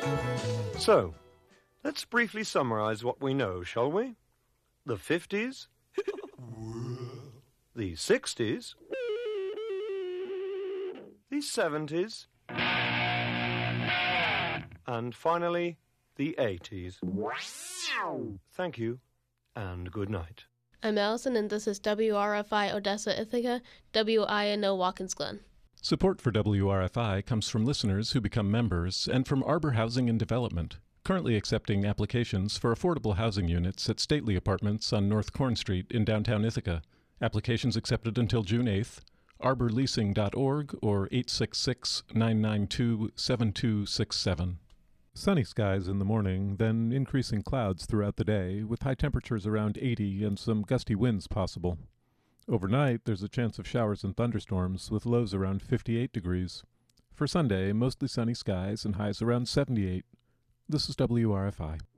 So, let's briefly summarize what we know, shall we? The 50s, the 60s, the 70s, and finally, the 80s. Thank you, and good night. I'm Allison, and this is WRFI Odessa Ithaca, WINO Watkins Glen. Support for WRFI comes from listeners who become members and from Arbor Housing and Development, currently accepting applications for affordable housing units at Stately Apartments on North Corn Street in downtown Ithaca. Applications accepted until June 8th. arborleasing.org or 866-992-7267. Sunny skies in the morning, then increasing clouds throughout the day, with high temperatures around 80 and some gusty winds possible. Overnight, there's a chance of showers and thunderstorms, with lows around 58 degrees. For Sunday, mostly sunny skies and highs around 78. This is WRFI.